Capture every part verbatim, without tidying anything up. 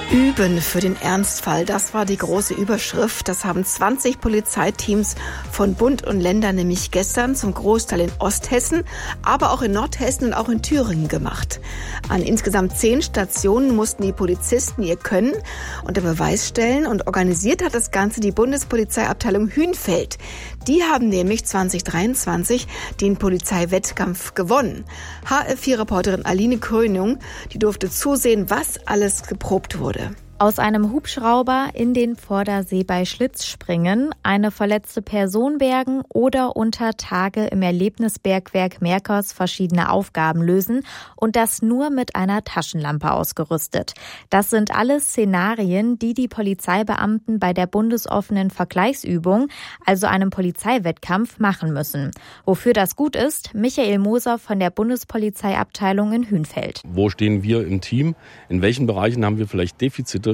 Üben für den Ernstfall, das war die große Überschrift. Das haben zwanzig Polizeiteams von Bund und Ländern nämlich gestern zum Großteil in Osthessen, aber auch in Nordhessen und auch in Thüringen gemacht. An insgesamt zehn Stationen mussten die Polizisten ihr Können unter Beweis stellen und organisiert hat das Ganze die Bundespolizeiabteilung Hünfeld. Die haben nämlich zwanzig dreiundzwanzig den Polizeiwettkampf gewonnen. H R vier Reporterin Aline Krönung, die durfte zusehen, was alles geprobt wurde. Aus einem Hubschrauber in den Vordersee bei Schlitzspringen, eine verletzte Person bergen oder unter Tage im Erlebnisbergwerk Merkers verschiedene Aufgaben lösen und das nur mit einer Taschenlampe ausgerüstet. Das sind alles Szenarien, die die Polizeibeamten bei der bundesoffenen Vergleichsübung, also einem Polizeiwettkampf, machen müssen. Wofür das gut ist, Michael Moser von der Bundespolizeiabteilung in Hünfeld. Wo stehen wir im Team? In welchen Bereichen haben wir vielleicht Defizite?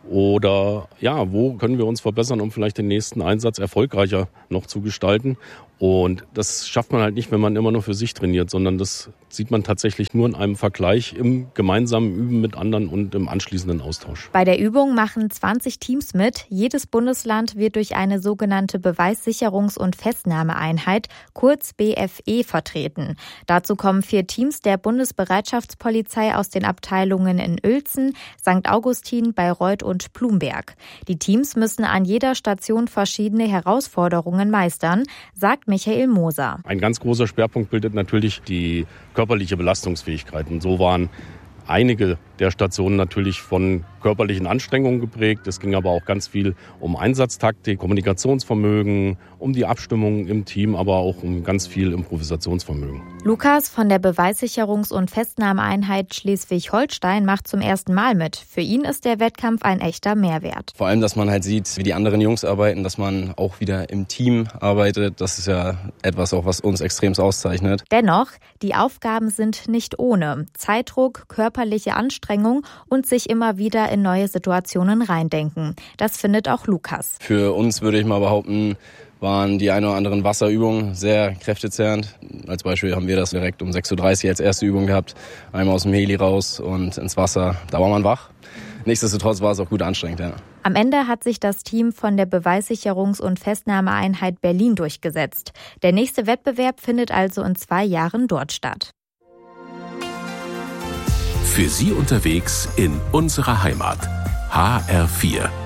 Oder ja, wo können wir uns verbessern, um vielleicht den nächsten Einsatz erfolgreicher noch zu gestalten? Und das schafft man halt nicht, wenn man immer nur für sich trainiert, sondern das sieht man tatsächlich nur in einem Vergleich, im gemeinsamen Üben mit anderen und im anschließenden Austausch. Bei der Übung machen zwanzig Teams mit. Jedes Bundesland wird durch eine sogenannte Beweissicherungs- und Festnahmeeinheit, kurz B F E, vertreten. Dazu kommen vier Teams der Bundesbereitschaftspolizei aus den Abteilungen in Uelzen, Sankt Augustin, Bayreuth und Blumberg. Die Teams müssen an jeder Station verschiedene Herausforderungen meistern, sagt Michael Moser. Ein ganz großer Schwerpunkt bildet natürlich die körperliche Belastungsfähigkeit. Und so waren einige der Stationen natürlich von körperlichen Anstrengungen geprägt. Es ging aber auch ganz viel um Einsatztaktik, Kommunikationsvermögen, um die Abstimmung im Team, aber auch um ganz viel Improvisationsvermögen. Lukas von der Beweissicherungs- und Festnahmeeinheit Schleswig-Holstein macht zum ersten Mal mit. Für ihn ist der Wettkampf ein echter Mehrwert. Vor allem, dass man halt sieht, wie die anderen Jungs arbeiten, dass man auch wieder im Team arbeitet. Das ist ja etwas, auch was uns extrem auszeichnet. Dennoch, die Aufgaben sind nicht ohne. Zeitdruck, körperliche Anstrengung und sich immer wieder in neue Situationen reindenken. Das findet auch Lukas. Für uns würde ich mal behaupten, waren die ein oder anderen Wasserübungen sehr kräftezehrend. Als Beispiel haben wir das direkt um sechs Uhr dreißig als erste Übung gehabt. Einmal aus dem Heli raus und ins Wasser. Da war man wach. Nichtsdestotrotz war es auch gut anstrengend, ja. Am Ende hat sich das Team von der Beweissicherungs- und Festnahmeeinheit Berlin durchgesetzt. Der nächste Wettbewerb findet also in zwei Jahren dort statt. Für Sie unterwegs in unserer Heimat. H R vier.